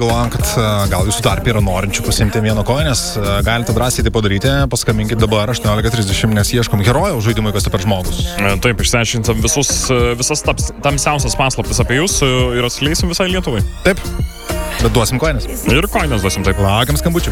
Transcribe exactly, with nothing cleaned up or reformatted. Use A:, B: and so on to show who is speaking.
A: pagalvojom, kad gal jūsų tarp yra norinčių pasimti vieno koinės, galite drąsiai tai padaryti, paskambinkit dabar aštuoniolika trisdešimt, nes ieškom herojaus žaidimui, kas tai per žmogus.
B: Taip, išsiaiškinsim visus, visas taps, tamsiausias paslaptis apie jūs ir atskleisim visai Lietuvai.
A: Taip, bet duosim koinės.
B: Ir koinės duosim, taip.
A: Laukiam skambučių.